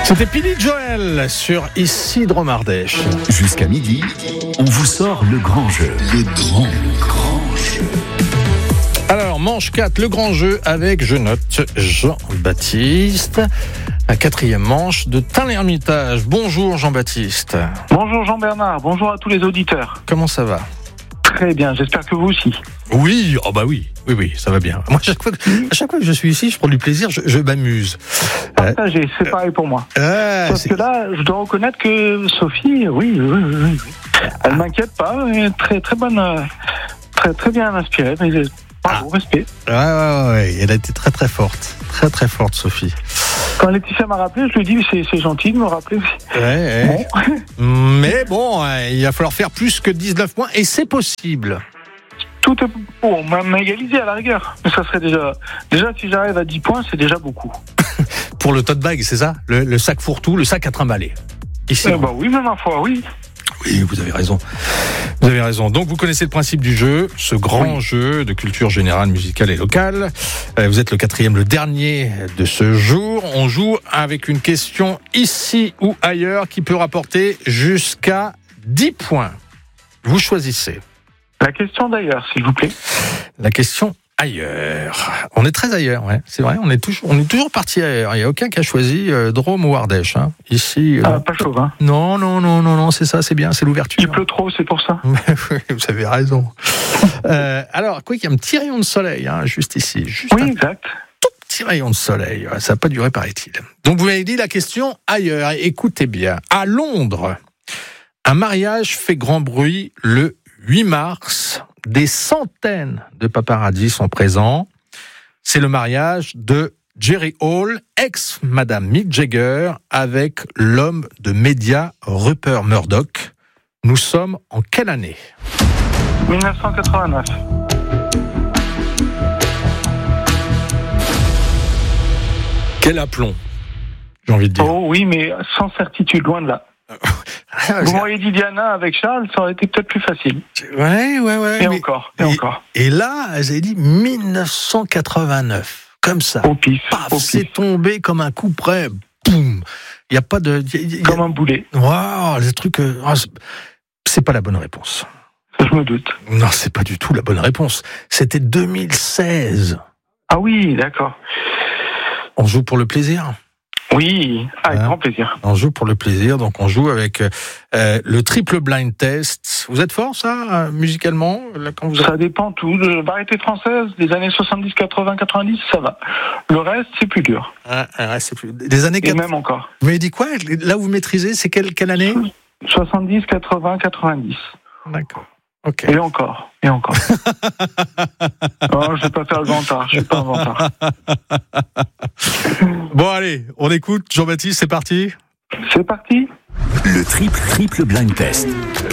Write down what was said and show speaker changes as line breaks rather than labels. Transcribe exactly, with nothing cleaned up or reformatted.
C'était Billy Joel sur Isidre Mardèche.
Jusqu'à midi, on vous sort le grand jeu. Le grand, le grand jeu.
Alors, manche quatre, le grand jeu avec, je note, Jean-Baptiste. La quatrième manche de Tain-l'Hermitage. Bonjour Jean-Baptiste.
Bonjour Jean-Bernard, bonjour à tous les auditeurs.
Comment ça va ?
Très bien, j'espère que vous aussi.
Oui, oh bah oui, oui, oui, ça va bien. Moi, à chaque fois que, à chaque fois que je suis ici, je prends du plaisir, je, je m'amuse.
Partagez, c'est pareil pour moi.
Euh,
Parce
c'est...
que là, je dois reconnaître que Sophie, oui, oui, oui, oui. Elle m'inquiète pas, elle est très, très bonne, très, très bien inspirée. Mais bravo,
Ah.
respect.
Ouais, ouais, ouais, elle a été très, très forte, très, très forte, Sophie.
Quand Laetitia m'a rappelé, je lui ai dit, c'est, c'est gentil de me rappeler.
Ouais, ouais.
Bon.
Mais bon, euh, il va falloir faire plus que dix-neuf points, et c'est possible.
Tout est pour m'égaliser à la rigueur. Mais ça serait déjà, déjà si j'arrive à dix points, c'est déjà beaucoup.
Pour le tote bag, c'est ça, le, le sac fourre-tout, le sac à trimballer. Ici.
Eh bah oui, même ma foi, oui.
Oui, vous avez raison. Vous avez raison. Donc, vous connaissez le principe du jeu, ce grand
Oui.
jeu de culture générale, musicale et locale. Euh, Vous êtes le quatrième, le dernier de ce jour. On joue avec une question ici ou ailleurs qui peut rapporter jusqu'à dix points. Vous choisissez.
La question d'ailleurs, s'il vous plaît.
La question ailleurs. On est très ailleurs, ouais. C'est vrai. On est toujours, on est toujours parti ailleurs. Il n'y a aucun qui a choisi euh, Drôme ou Ardèche. Hein. Ici. euh,
Ah, pas chaud, hein.
Non, non, non, non, non. C'est ça, c'est bien, c'est l'ouverture.
Il pleut trop, c'est pour ça.
Oui, vous avez raison. Euh, alors, quoi qu'il y a un petit rayon de soleil, hein, juste ici. Juste
Oui,
un
exact.
tout petit rayon de soleil. Ça n'a pas duré, paraît-il. Donc, vous m'avez dit la question ailleurs. Écoutez bien. À Londres, un mariage fait grand bruit le huit mars. Des centaines de paparazzis sont présents. C'est le mariage de Jerry Hall, ex-Madame Mick Jagger, avec l'homme de médias Rupert Murdoch. Nous sommes en quelle année ?
dix-neuf cent quatre-vingt-neuf.
Quel aplomb, j'ai envie de dire.
Oh oui, mais sans certitude, loin de là. Vous m'auriez dit Diana avec Charles, ça aurait été peut-être plus facile.
Ouais, ouais, ouais.
Et
mais-
encore, et,
et,
encore.
et là, elle avez dit dix-neuf cent quatre-vingt-neuf. Comme ça.
Au pif,
Paf,
au
c'est
pif.
tombé comme un coup près. Boum. Il n'y a pas de... y a- y a-
Comme un boulet,
Waouh, les trucs... euh, ah, c'est- c'est pas la bonne réponse.
je me doute.
Non, c'est pas du tout la bonne réponse. C'était deux mille seize.
Ah oui, d'accord.
On joue pour le plaisir.
Oui, avec
Hein
grand plaisir.
On joue pour le plaisir, donc on joue avec euh, le triple blind test. Vous êtes fort, ça, euh, musicalement là, quand vous...
Ça dépend tout. De variété française, des années soixante-dix, quatre-vingts, quatre-vingt-dix, ça va. Le reste, c'est plus dur.
Ah, ah, c'est plus... Des années
Et
quatre...
même encore.
Vous m'avez dit quoi ? Là, vous maîtrisez, c'est quelle, quelle année ?
soixante-dix, quatre-vingts, quatre-vingt-dix.
D'accord. Ok.
Et encore, et encore. Non, je vais pas faire le vantard, je suis pas un vantard.
Bon, allez, on écoute. Jean-Baptiste, c'est parti.
C'est parti.
Le triple triple blind test.